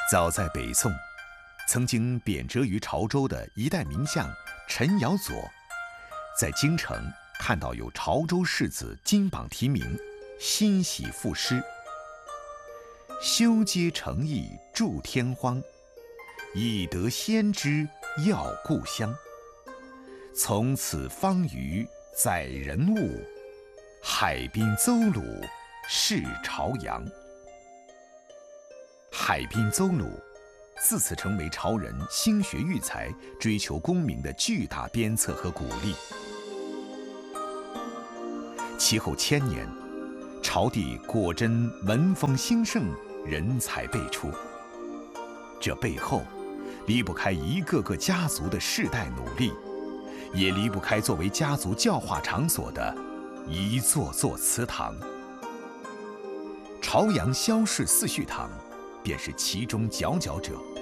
早在北宋，曾经贬谪于潮州的一代名相陈尧佐，在京城看到有潮州士子金榜题名，欣喜赋诗：修街诚意祝天荒，以得先知耀故乡。从此方隅载人物，海滨邹鲁是朝阳。海滨邹鲁自此成为潮人兴学育才、追求功名的巨大鞭策和鼓励。其后1000年，潮地果真文风兴盛，人才辈出。这背后离不开一个个家族的世代努力，也离不开作为家族教化场所的一座座祠堂。朝阳萧氏四序堂便是其中佼佼者。